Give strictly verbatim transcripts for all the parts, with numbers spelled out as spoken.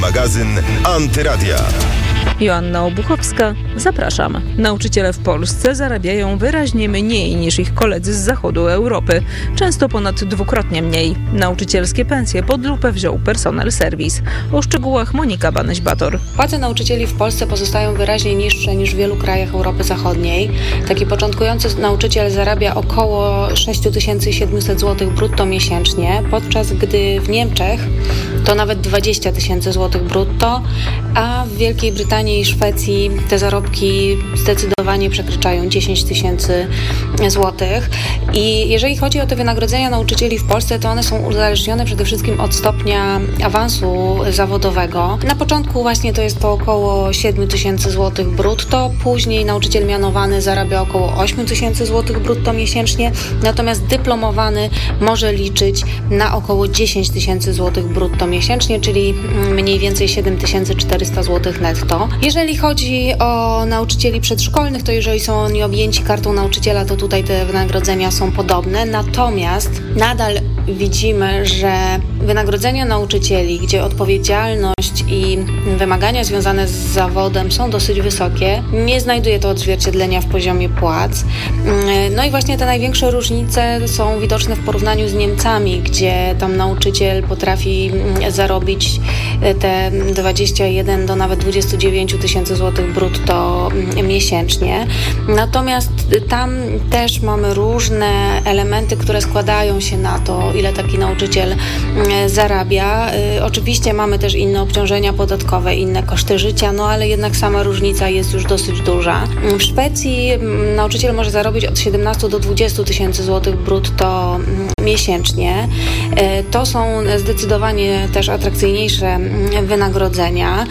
Magazyn Antyradia. Joanna Obuchowska, zapraszam. Nauczyciele w Polsce zarabiają wyraźnie mniej niż ich koledzy z zachodu Europy. Często ponad dwukrotnie mniej. Nauczycielskie pensje pod lupę wziął Personel Service. O szczegółach Monika Banyś-Bator. Płace nauczycieli w Polsce pozostają wyraźnie niższe niż w wielu krajach Europy Zachodniej. Taki początkujący nauczyciel zarabia około sześć tysięcy siedemset złotych brutto miesięcznie, podczas gdy w Niemczech to nawet dwadzieścia tysięcy złotych brutto, a w Wielkiej Brytanii i Szwecji te zarobki zdecydowanie przekraczają dziesięć tysięcy złotych. I jeżeli chodzi o te wynagrodzenia nauczycieli w Polsce, to one są uzależnione przede wszystkim od stopnia awansu zawodowego. Na początku właśnie to jest to około siedem tysięcy złotych brutto, później nauczyciel mianowany zarabia około osiem tysięcy złotych brutto miesięcznie, natomiast dyplomowany może liczyć na około dziesięć tysięcy złotych brutto miesięcznie, czyli mniej więcej siedem tysięcy czterysta złotych netto. Jeżeli chodzi o nauczycieli przedszkolnych, to jeżeli są oni objęci kartą nauczyciela, to tutaj te wynagrodzenia są podobne, natomiast nadal widzimy, że wynagrodzenia nauczycieli, gdzie odpowiedzialność i wymagania związane z zawodem są dosyć wysokie, nie znajduje to odzwierciedlenia w poziomie płac. No i właśnie te największe różnice są widoczne w porównaniu z Niemcami, gdzie tam nauczyciel potrafi zarobić te dwadzieścia jeden do nawet dwadzieścia dziewięć tysięcy złotych brutto miesięcznie. Natomiast tam też mamy różne elementy, które składają się na to, ile taki nauczyciel zarabia. Oczywiście mamy też inne obciążenia podatkowe, inne koszty życia, no ale jednak sama różnica jest już dosyć duża. W Szwecji nauczyciel może zarobić od siedemnaście do dwudziestu tysięcy złotych brutto miesięcznie. To są zdecydowanie też atrakcyjniejsze wynagrodzenia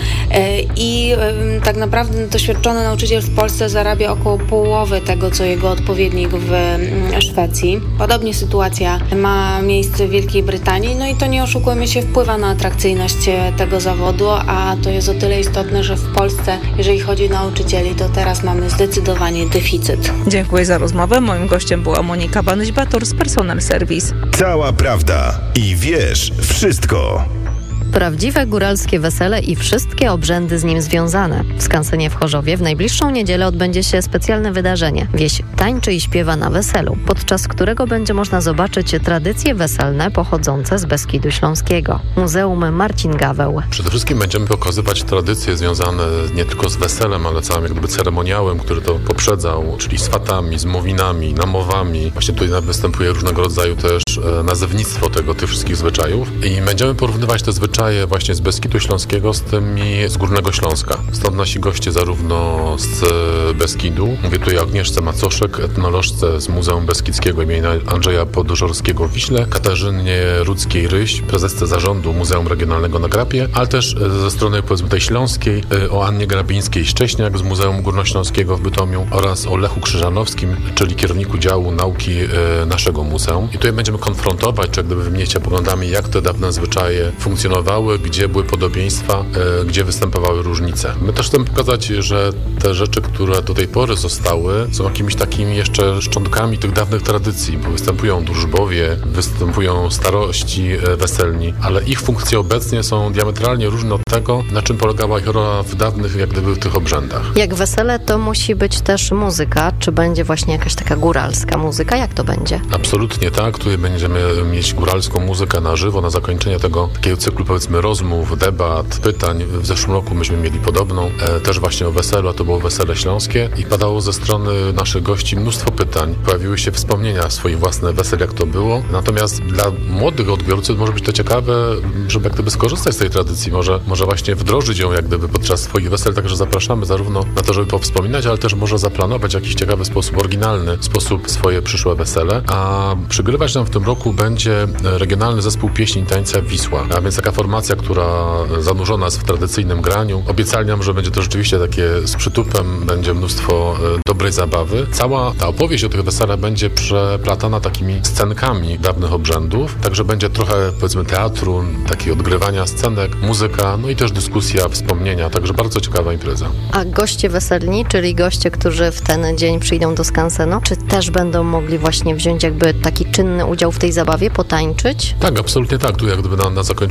i tak naprawdę doświadczony nauczyciel w Polsce zarabia około połowy tego, co jego odpowiednik w Szwecji. Podobnie sytuacja ma miejsce w Wielkiej Brytanii, no i to, nie oszukujmy się, wpływa na atrakcyjność tego zawodu, a to jest o tyle istotne, że w Polsce, jeżeli chodzi o nauczycieli, to teraz mamy zdecydowanie deficyt. Dziękuję za rozmowę. Moim gościem była Monika Banyś-Bator z Personel Service. Cała prawda i wiesz wszystko. Prawdziwe góralskie wesele i wszystkie obrzędy z nim związane. W skansenie w Chorzowie w najbliższą niedzielę odbędzie się specjalne wydarzenie. Wieś tańczy i śpiewa na weselu, podczas którego będzie można zobaczyć tradycje weselne pochodzące z Beskidu Śląskiego. Muzeum Marcin Gaweł. Przede wszystkim będziemy pokazywać tradycje związane nie tylko z weselem, ale całym jak gdyby ceremoniałem, który to poprzedzał, czyli swatami, zmowinami, namowami. Właśnie tutaj występuje różnego rodzaju też nazewnictwo tego, tych wszystkich zwyczajów i będziemy porównywać te zwyczaje właśnie z Beskidu Śląskiego z tymi z Górnego Śląska. Stąd nasi goście zarówno z Beskidu, mówię tutaj o Agnieszce Macoszek, etnolożce z Muzeum Beskidzkiego imienia Andrzeja Podożorskiego w Wiśle, Katarzynie Rudzkiej-Ryś, prezesce zarządu Muzeum Regionalnego na Grapie, ale też ze strony powiedzmy tej śląskiej o Annie Grabińskiej-Szcześniak z Muzeum Górnośląskiego w Bytomiu oraz o Lechu Krzyżanowskim, czyli kierowniku działu nauki naszego muzeum. I tutaj będziemy konfrontować, czy jak gdyby wymienicie poglądami, jak te dawne zwyczaje funkcjonowały, gdzie były podobieństwa, e, gdzie występowały różnice. My też chcemy pokazać, że te rzeczy, które do tej pory zostały, są jakimiś takimi jeszcze szczątkami tych dawnych tradycji, bo występują drużbowie, występują starości e, weselni, ale ich funkcje obecnie są diametralnie różne od tego, na czym polegała ich rola w dawnych, jak gdyby w tych obrzędach. Jak wesele, to musi być też muzyka. Czy będzie właśnie jakaś taka góralska muzyka? Jak to będzie? Absolutnie tak. Tutaj będziemy mieć góralską muzykę na żywo, na zakończenie tego takiego cyklu, powiedzmy, rozmów, debat, pytań. W zeszłym roku myśmy mieli podobną, e, też właśnie o weselu, a to było Wesele Śląskie i padało ze strony naszych gości mnóstwo pytań. Pojawiły się wspomnienia swoich własnych wesel, jak to było. Natomiast dla młodych odbiorców może być to ciekawe, żeby jak gdyby skorzystać z tej tradycji, może, może właśnie wdrożyć ją jak gdyby podczas swoich wesel, także zapraszamy zarówno na to, żeby powspominać, ale też może zaplanować w jakiś ciekawy sposób, oryginalny sposób swoje przyszłe wesele. A przygrywać nam w tym roku będzie regionalny zespół pieśni i tańca Wisła, a więc taka formacja, która zanurzona jest w tradycyjnym graniu. Obiecali nam, że będzie to rzeczywiście takie z przytupem, będzie mnóstwo e, dobrej zabawy. Cała ta opowieść o tych weselach będzie przeplatana takimi scenkami dawnych obrzędów, także będzie trochę, powiedzmy, teatru, takiego odgrywania scenek, muzyka, no i też dyskusja, wspomnienia, także bardzo ciekawa impreza. A goście weselni, czyli goście, którzy w ten dzień przyjdą do skansenu, czy też będą mogli właśnie wziąć jakby taki czynny udział w tej zabawie, potańczyć? Tak, absolutnie tak. Tu jak gdyby na, na zakończenie zaprosimy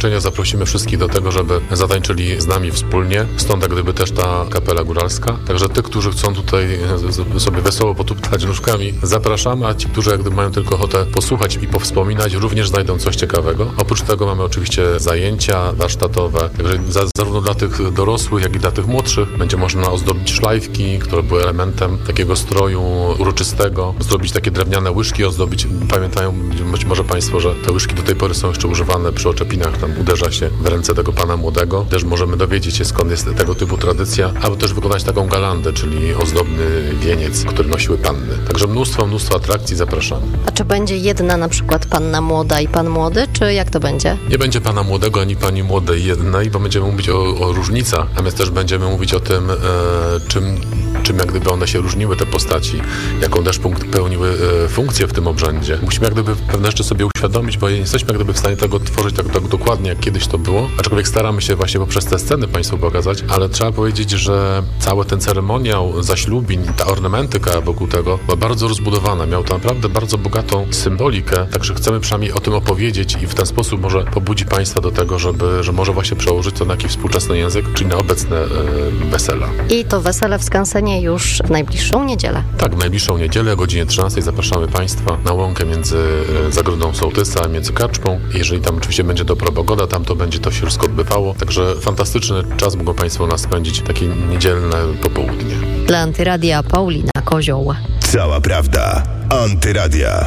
zaprosimy wszystkich do tego, żeby zatańczyli z nami wspólnie. Stąd jak gdyby też ta kapela góralska. Także tych, którzy chcą tutaj sobie wesoło potuptać nóżkami, zapraszamy, a ci, którzy jak gdyby mają tylko ochotę posłuchać i powspominać, również znajdą coś ciekawego. Oprócz tego mamy oczywiście zajęcia warsztatowe. Także za, zarówno dla tych dorosłych, jak i dla tych młodszych będzie można ozdobić szlajfki, które były elementem takiego stroju uroczystego, zrobić takie drewniane łyżki, ozdobić. Pamiętają być może Państwo, że te łyżki do tej pory są jeszcze używane przy oczepinach, tam uderza się w ręce tego pana młodego. Też możemy dowiedzieć się, skąd jest tego typu tradycja, albo też wykonać taką galandę, czyli ozdobny wieniec, który nosiły panny. Także mnóstwo, mnóstwo atrakcji, zapraszamy. A czy będzie jedna na przykład panna młoda i pan młody, czy jak to będzie? Nie będzie pana młodego ani pani młodej jednej, bo będziemy mówić o, o różnicach, natomiast też będziemy mówić o tym, e, czym, czym jak gdyby one się różniły, te postaci, jaką też punkt pełniły e, funkcję w tym obrzędzie. Musimy jak gdyby pewne rzeczy sobie uświadomić, bo nie jesteśmy jak gdyby w stanie tego tworzyć tak, tak dokładnie, jak kiedyś to było, aczkolwiek staramy się właśnie poprzez te sceny Państwu pokazać, ale trzeba powiedzieć, że cały ten ceremoniał zaślubin, ta ornamentyka wokół tego była bardzo rozbudowana, miał to naprawdę bardzo bogatą symbolikę, także chcemy przynajmniej o tym opowiedzieć i w ten sposób może pobudzi Państwa do tego, żeby, że może właśnie przełożyć to na jakiś współczesny język, czyli na obecne e, wesela. I to wesele w Skansenie już w najbliższą niedzielę. Tak, w najbliższą niedzielę o godzinie trzynastej zapraszamy Państwa na łąkę między e, Zagrodą Sołtysa, między Karczmą. Jeżeli tam oczywiście będzie dobra pogoda, tam to będzie to się wszystko odbywało, także fantastyczny czas mogą Państwo nas spędzić, takie niedzielne popołudnie. Dla Antyradia Paulina Kozioł. Cała prawda. Antyradia.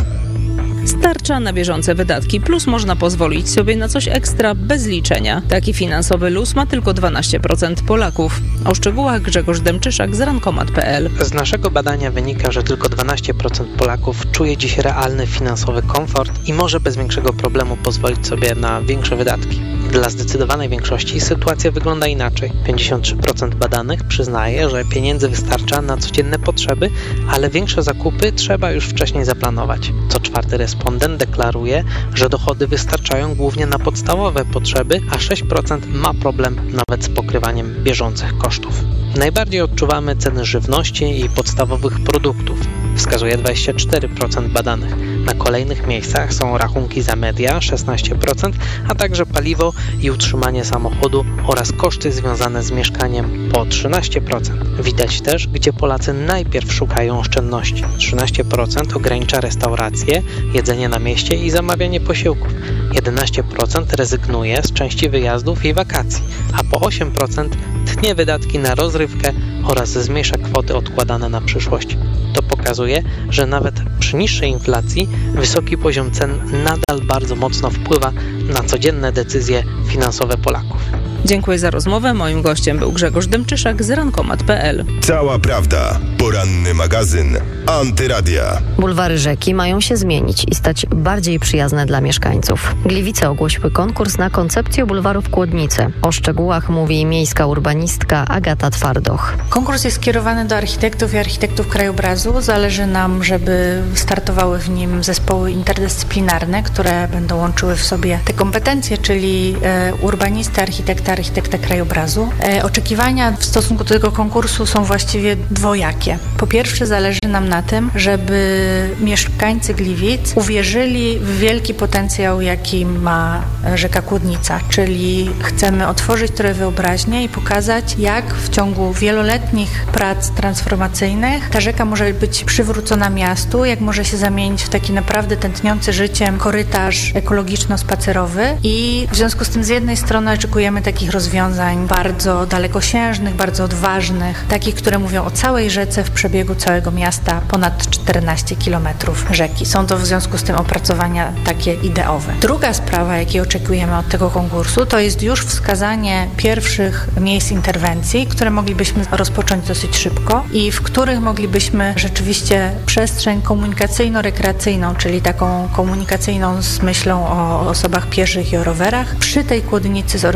Starcza na bieżące wydatki, plus można pozwolić sobie na coś ekstra bez liczenia. Taki finansowy luz ma tylko dwanaście procent Polaków. O szczegółach Grzegorz Demczyszak z rankomat kropka p l. Z naszego badania wynika, że tylko dwanaście procent Polaków czuje dziś realny finansowy komfort i może bez większego problemu pozwolić sobie na większe wydatki. Dla zdecydowanej większości sytuacja wygląda inaczej. pięćdziesiąt trzy procent badanych przyznaje, że pieniędzy wystarcza na codzienne potrzeby, ale większe zakupy trzeba już wcześniej zaplanować. Co czwarty respondent deklaruje, że dochody wystarczają głównie na podstawowe potrzeby, a sześć procent ma problem nawet z pokrywaniem bieżących kosztów. Najbardziej odczuwamy ceny żywności i podstawowych produktów, wskazuje dwadzieścia cztery procent badanych. Na kolejnych miejscach są rachunki za media szesnaście procent, a także paliwo i utrzymanie samochodu oraz koszty związane z mieszkaniem po trzynaście procent. Widać też, gdzie Polacy najpierw szukają oszczędności. trzynaście procent ogranicza restauracje, jedzenie na mieście i zamawianie posiłków. jedenaście procent rezygnuje z części wyjazdów i wakacji, a po osiem procent tnie wydatki na rozrywkę oraz zmniejsza kwoty odkładane na przyszłość. To pokazuje, że nawet przy niższej inflacji wysoki poziom cen nadal bardzo mocno wpływa na codzienne decyzje finansowe Polaków. Dziękuję za rozmowę. Moim gościem był Grzegorz Demczyszak z rankomat kropka p l. Cała prawda. Poranny magazyn Antyradia. Bulwary rzeki mają się zmienić i stać bardziej przyjazne dla mieszkańców. Gliwice ogłosiły konkurs na koncepcję bulwarów Kłodnicy. O szczegółach mówi miejska urbanistka Agata Twardoch. Konkurs jest skierowany do architektów i architektów krajobrazu. Zależy nam, żeby startowały w nim zespoły interdyscyplinarne, które będą łączyły w sobie te kompetencje, czyli e, urbanisty, architekta, architekta krajobrazu. E, oczekiwania w stosunku do tego konkursu są właściwie dwojakie. Po pierwsze, zależy nam na tym, żeby mieszkańcy Gliwic uwierzyli w wielki potencjał, jaki ma rzeka Kłodnica, czyli chcemy otworzyć trochę wyobraźnię i pokazać, jak w ciągu wieloletnich prac transformacyjnych ta rzeka może być przywrócona miastu, jak może się zamienić w taki naprawdę tętniący życiem korytarz ekologiczno-spacerowy i w związku z tym z jednej strony oczekujemy takich rozwiązań bardzo dalekosiężnych, bardzo odważnych, takich, które mówią o całej rzece w przebiegu całego miasta, ponad czternaście kilometrów rzeki. Są to w związku z tym opracowania takie ideowe. Druga sprawa, jakiej oczekujemy od tego konkursu, to jest już wskazanie pierwszych miejsc interwencji, które moglibyśmy rozpocząć dosyć szybko i w których moglibyśmy rzeczywiście przestrzeń komunikacyjno-rekreacyjną, czyli taką komunikacyjną z myślą o osobach pieszych i o rowerach, przy tej Kłodnicy zorganizować.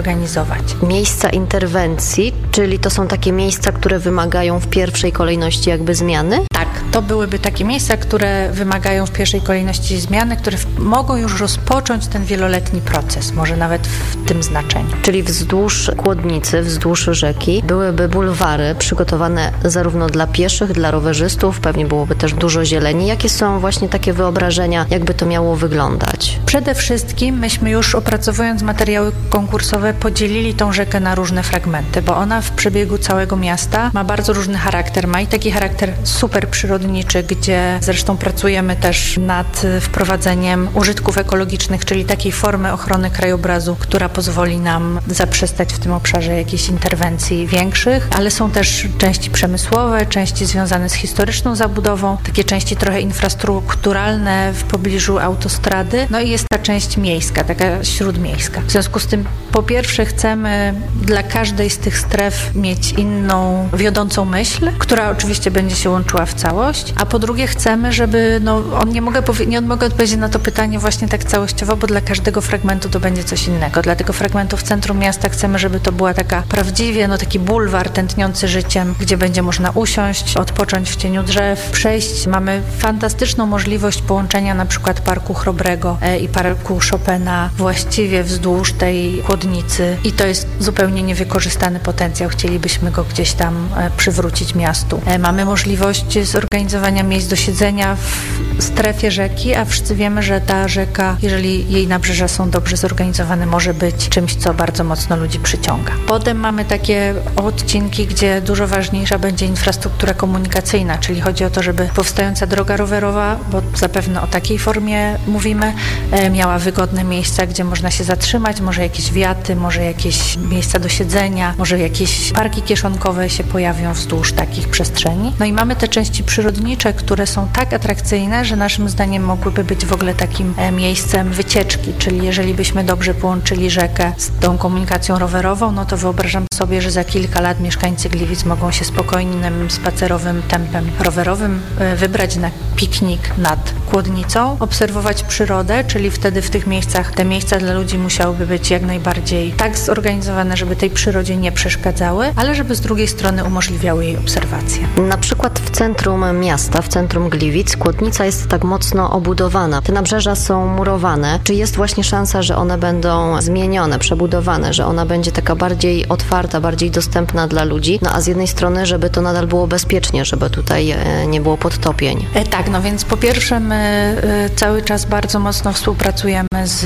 realizować. Miejsca interwencji, czyli to są takie miejsca, które wymagają w pierwszej kolejności jakby zmiany? Tak, to byłyby takie miejsca, które wymagają w pierwszej kolejności zmiany, które w- mogą już rozpocząć ten wieloletni proces, może nawet w tym znaczeniu. Czyli wzdłuż Kłodnicy, wzdłuż rzeki byłyby bulwary przygotowane zarówno dla pieszych, dla rowerzystów, pewnie byłoby też dużo zieleni. Jakie są właśnie takie wyobrażenia, jakby to miało wyglądać? Przede wszystkim myśmy już opracowując materiały konkursowe podzielili tą rzekę na różne fragmenty, bo ona w przebiegu całego miasta ma bardzo różny charakter. Ma i taki charakter super przyrodniczy, gdzie zresztą pracujemy też nad wprowadzeniem użytków ekologicznych, czyli takiej formy ochrony krajobrazu, która pozwoli nam zaprzestać w tym obszarze jakichś interwencji większych, ale są też części przemysłowe, części związane z historyczną zabudową, takie części trochę infrastrukturalne w pobliżu autostrady, no i jest ta część miejska, taka śródmiejska. W związku z tym po pierwsze chcemy dla każdej z tych stref mieć inną wiodącą myśl, która oczywiście będzie się łączyła w całość, a po drugie chcemy, żeby, no on nie mogę, powie- nie mogę odpowiedzieć na to pytanie właśnie tak całościowo, bo dla każdego fragmentu to będzie coś innego. Dla tego fragmentu w centrum miasta chcemy, żeby to była taka prawdziwie, no taki bulwar tętniący życiem, gdzie będzie można usiąść, odpocząć w cieniu drzew, przejść. Mamy fantastyczną możliwość połączenia na przykład Parku Chrobrego e, i Parku Chopina właściwie wzdłuż tej Kłodnicy i to jest zupełnie niewykorzystany potencjał. Chcielibyśmy go gdzieś tam e, przywrócić miastu. E, mamy możliwość zorganizowania miejsc do siedzenia w strefie rzeki, a wszyscy wiemy, że ta rzeka, jeżeli jej nabrzeża są dobrze zorganizowane, może być czymś, co bardzo mocno ludzi przyciąga. Potem mamy takie odcinki, gdzie dużo ważniejsza będzie infrastruktura komunikacyjna, czyli chodzi o to, żeby powstająca droga rowerowa, bo zapewne o takiej formie mówimy, e, miała wygodne miejsca, gdzie można się zatrzymać, może jakieś wiaty, może jakieś miejsca do siedzenia, może jakieś parki kieszonkowe się pojawią wzdłuż takich przestrzeni. No i mamy te części przyrodnicze, które są tak atrakcyjne, że naszym zdaniem mogłyby być w ogóle takim e, miejscem wycieczki, czyli jeżeli byśmy dobrze połączyli rzekę z tą komunikacją rowerową, no to wyobrażam sobie, że za kilka lat mieszkańcy Gliwic mogą się spokojnym, spacerowym tempem rowerowym e, wybrać na piknik nad Kłodnicą, obserwować przyrodę, czyli wtedy w tych miejscach, te miejsca dla ludzi musiałyby być jak najbardziej tak zorganizowane, żeby tej przyrodzie nie przeszkadzały, ale żeby z drugiej strony umożliwiały jej obserwację. Na przykład w centrum miasta, w centrum Gliwic, Kłodnica jest tak mocno obudowana. Te nabrzeża są murowane. Czy jest właśnie szansa, że one będą zmienione, przebudowane, że ona będzie taka bardziej otwarta, bardziej dostępna dla ludzi, no a z jednej strony, żeby to nadal było bezpiecznie, żeby tutaj e, nie było podtopień? E, tak, no więc po pierwsze my e, cały czas bardzo mocno współpracujemy z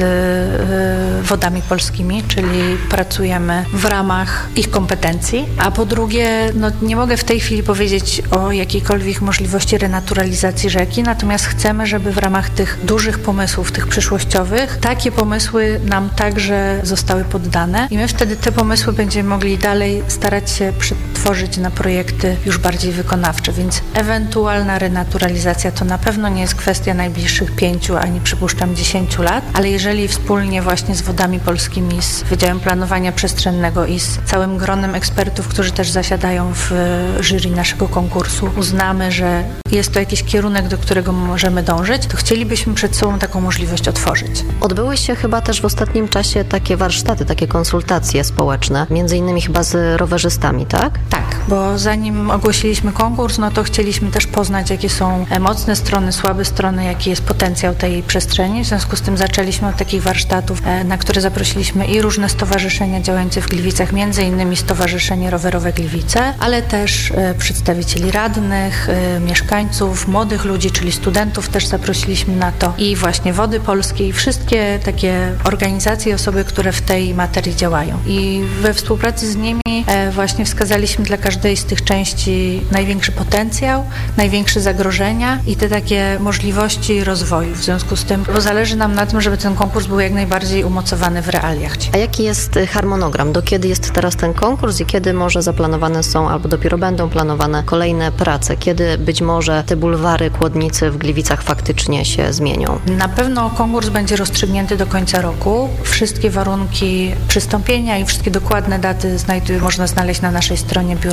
e, Wodami Polskimi, czyli pracujemy w ramach ich kompetencji, a po drugie, no nie mogę w tej chwili powiedzieć o jakiejkolwiek możliwości renaturalizacji rzeki, natomiast chcemy, żeby w ramach tych dużych pomysłów, tych przyszłościowych, takie pomysły nam także zostały poddane i my wtedy te pomysły będziemy mogli dalej starać się przetworzyć na projekty już bardziej wykonawcze, więc ewentualna renaturalizacja to na pewno nie jest kwestia najbliższych pięciu, ani przypuszczam dziesięciu lat, ale jeżeli wspólnie właśnie z Wodami Polskimi, z Wydziałem Planowania Przestrzennego i z całym gronem ekspertów, którzy też zasiadają w jury naszego konkursu, uznamy, że jest to jakiś kierunek, do którego możemy dążyć, to chcielibyśmy przed sobą taką możliwość otworzyć. Odbyły się chyba też w ostatnim czasie takie warsztaty, takie konsultacje społeczne, między innymi chyba z rowerzystami, tak? Tak, bo zanim ogłosiliśmy konkurs, no to chcieliśmy też poznać, jakie są mocne strony, słabe strony, jaki jest potencjał tej przestrzeni. W związku z tym zaczęliśmy od takich warsztatów, na które zaprosiliśmy i różne stowarzyszenia działające w Gliwicach, między innymi Stowarzyszenie Rowerowe Gliwice, ale też przedstawicieli radnych, mieszkańców, młodych ludzi, czyli studentów też zaprosiliśmy na to i właśnie Wody Polskie i wszystkie takie organizacje i osoby, które w tej materii działają. I we współpracy z nimi właśnie wskazaliśmy dla każdej z tych części największy potencjał, największe zagrożenia i te takie możliwości rozwoju. W związku z tym, bo zależy nam na tym, żeby ten konkurs był jak najbardziej umocowany w realiach. A jaki jest harmonogram? Do kiedy jest teraz ten konkurs i kiedy może zaplanowane są, albo dopiero będą planowane kolejne prace? Kiedy być może te bulwary Kłodnicy w Gliwicach faktycznie się zmienią? Na pewno konkurs będzie rozstrzygnięty do końca roku. Wszystkie warunki przystąpienia i wszystkie dokładne daty znajdują, można znaleźć na naszej stronie biura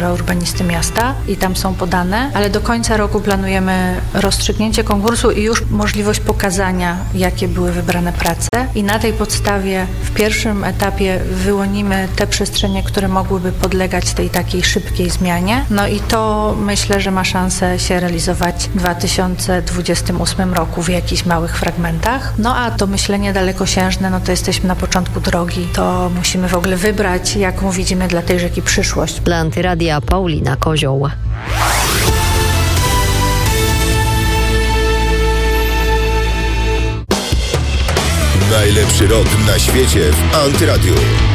Biura Urbanisty Miasta i tam są podane, ale do końca roku planujemy rozstrzygnięcie konkursu i już możliwość pokazania, jakie były wybrane prace i na tej podstawie w pierwszym etapie wyłonimy te przestrzenie, które mogłyby podlegać tej takiej szybkiej zmianie. No i to myślę, że ma szansę się realizować w dwa tysiące dwudziestym ósmym roku w jakichś małych fragmentach. No a to myślenie dalekosiężne, no to jesteśmy na początku drogi. To musimy w ogóle wybrać, jaką widzimy dla tej rzeki przyszłość. Dla Antyradia Paulina Kozioł. Najlepszy rok na świecie w Antyradiu.